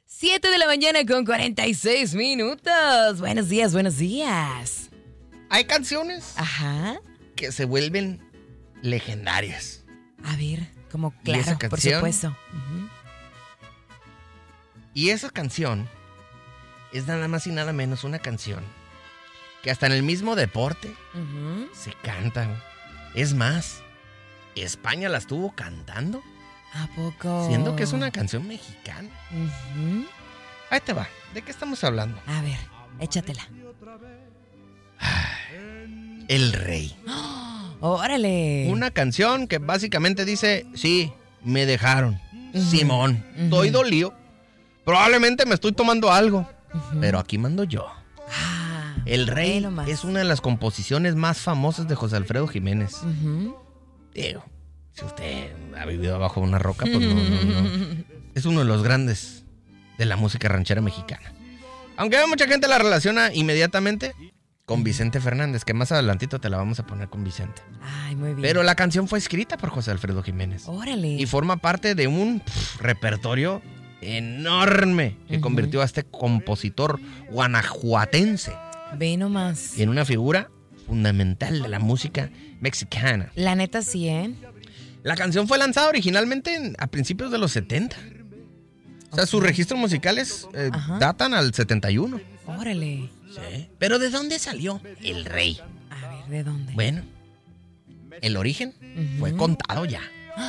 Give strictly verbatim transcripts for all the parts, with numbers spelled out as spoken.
siete de la mañana con cuarenta y seis minutos. Buenos días, buenos días. Hay canciones Ajá. que se vuelven legendarias. A ver, como claro, esa por canción? supuesto. Uh-huh. Y esa canción es nada más y nada menos una canción que hasta en el mismo deporte Uh-huh. se cantan. Es más, España la estuvo cantando, ¿A poco? siendo que es una canción mexicana. Uh-huh. Ahí te va. ¿De qué estamos hablando? A ver, échatela. El Rey. ¡Órale! Una canción que básicamente dice, sí, me dejaron. Uh-huh. Simón, Uh-huh. estoy dolido. Probablemente me estoy tomando algo, Uh-huh. pero aquí mando yo. Ah, El Rey ve nomás. es una de las composiciones más famosas de José Alfredo Jiménez. Uh-huh. Digo, si usted ha vivido bajo una roca, pues no, no, no. Es uno de los grandes de la música ranchera mexicana. Aunque mucha gente la relaciona inmediatamente con Vicente Fernández, que más adelantito te la vamos a poner con Vicente. Ay, muy bien. Pero la canción fue escrita por José Alfredo Jiménez. ¡Órale! Y forma parte de un pff, repertorio enorme que Ujú. convirtió a este compositor guanajuatense Ve nomás. en una figura fundamental de la música mexicana. La neta sí, ¿eh? La canción fue lanzada originalmente en- a principios de los setenta. O sea, Ok. sus registros musicales eh, Ajá. datan al setenta y uno. ¡Órale! Sí. Pero ¿de dónde salió El Rey? A ver, ¿de dónde? Bueno, el origen Ujú. fue contado ya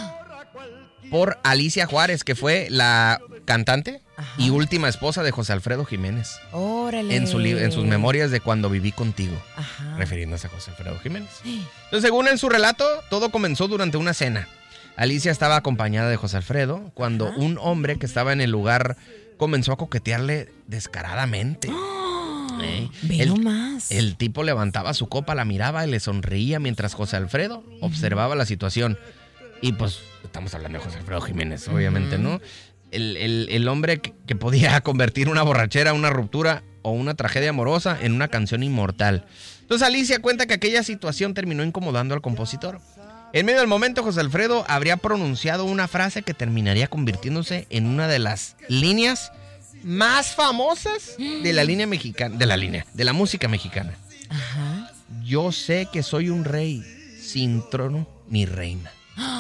por Alicia Juárez, que fue la cantante Ajá. y última esposa de José Alfredo Jiménez, ¡Órale! en, su li- en sus memorias de Cuando viví contigo, Ajá. refiriéndose a José Alfredo Jiménez. Entonces, según en su relato, todo comenzó durante una cena. Alicia estaba acompañada de José Alfredo cuando Ajá. un hombre que estaba en el lugar comenzó a coquetearle descaradamente. ¿Eh? Ve El- nomás. El tipo levantaba su copa, la miraba y le sonreía mientras José Alfredo observaba la situación. Y pues, estamos hablando de José Alfredo Jiménez, obviamente, Ujú. ¿no? El, el- el hombre que, que podía convertir una borrachera, una ruptura o una tragedia amorosa en una canción inmortal. Entonces Alicia cuenta que aquella situación terminó incomodando al compositor. En medio del momento, José Alfredo habría pronunciado una frase que terminaría convirtiéndose en una de las líneas más famosas de la línea mexicana, de la línea, de la música mexicana. Ajá. Yo sé que soy un rey sin trono ni reina.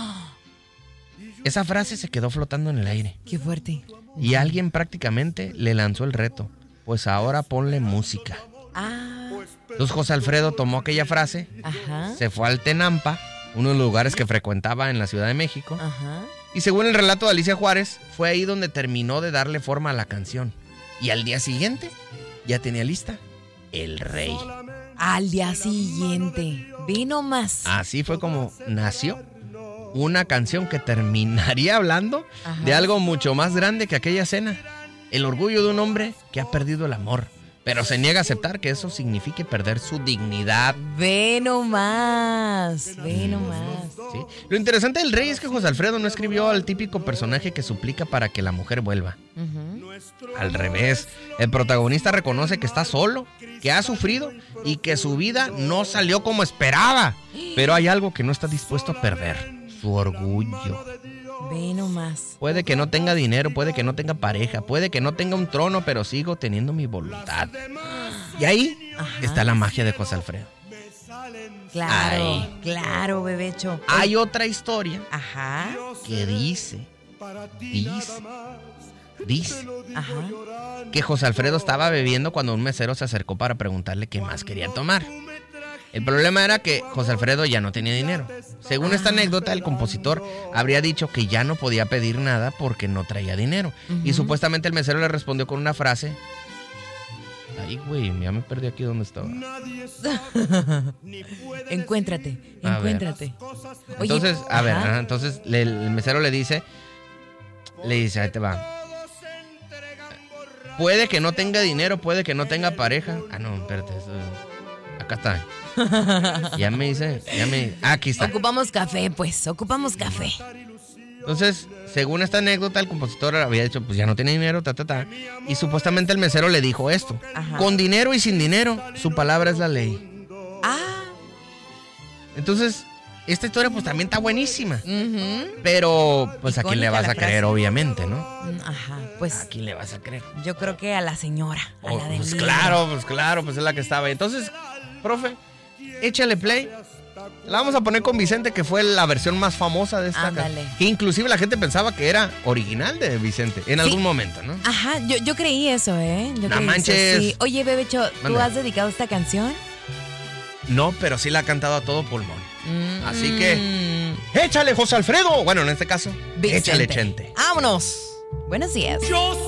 Esa frase se quedó flotando en el aire ¡Qué fuerte! y alguien prácticamente le lanzó el reto. Pues ahora ponle música. Ah. Entonces José Alfredo tomó aquella frase, Ajá. se fue al Tenampa, uno de los lugares que frecuentaba en la Ciudad de México. Ajá. Y según el relato de Alicia Juárez, fue ahí donde terminó de darle forma a la canción. Y al día siguiente, ya tenía lista El Rey. Al día siguiente. Ve nomás. Así fue como nació una canción que terminaría hablando Ajá. de algo mucho más grande que aquella cena. El orgullo de un hombre que ha perdido el amor, pero se niega a aceptar que eso signifique perder su dignidad. Ve nomás. Ve nomás. ¿Sí? Lo interesante del Rey es que José Alfredo no escribió al típico personaje que suplica para que la mujer vuelva. Ujú. Al revés, el protagonista reconoce que está solo, que ha sufrido y que su vida no salió como esperaba. Pero hay algo que no está dispuesto a perder: su orgullo. Ve nomás. Puede que no tenga dinero, puede que no tenga pareja, puede que no tenga un trono, pero sigo teniendo mi voluntad. Y ahí Ajá. está la magia de José Alfredo. Claro. Ay. Claro, bebecho. Hay otra historia Ajá. que dice, dice, dice Ajá. que José Alfredo estaba bebiendo cuando un mesero se acercó para preguntarle qué más quería tomar. El problema era que José Alfredo ya no tenía dinero. Según esta anécdota, el compositor habría dicho que ya no podía pedir nada porque no traía dinero. Y Ujú. supuestamente el mesero le respondió con una frase. Ay, güey, ya me perdí aquí donde estaba. Encuéntrate. A ver. Encuéntrate. Oye, Entonces, a ver, ajá. ajá, entonces le- el mesero le dice, le dice, ahí te va. Puede que no tenga dinero, puede que no tenga pareja. Ah, no, espérate, eso- acá está. Ya me dice, ya me, ah, aquí está. Ocupamos café, pues. Ocupamos café. Entonces, según esta anécdota, el compositor había dicho, pues ya no tiene dinero, ta, ta, ta. Y supuestamente el mesero le dijo esto. Ajá. Con dinero y sin dinero, su palabra es la ley. Ah. Entonces, esta historia pues también está buenísima. Ujú. Pero, pues a quién le Icónica vas la a creer, frase. obviamente, ¿no? Ajá, pues. ¿A quién le vas a creer? Yo creo que a la señora, a Oh, la del pues libro. claro, pues claro, pues es la que estaba ahí. Entonces, profe, échale play. La vamos a poner con Vicente, que fue la versión más famosa de esta Ándale. canción. Que inclusive la gente pensaba que era original de Vicente en Sí. algún momento, ¿no? Ajá, yo, yo creí eso, ¿eh? Yo No creí manches. Eso, sí. Oye, Bebecho, ¿tú Mande. has dedicado esta canción? No, pero sí la ha cantado a todo pulmón. Mm, Así que, échale, José Alfredo. Bueno, en este caso, Vicente. échale, Chente. ¡Vámonos! Buenos días. Yo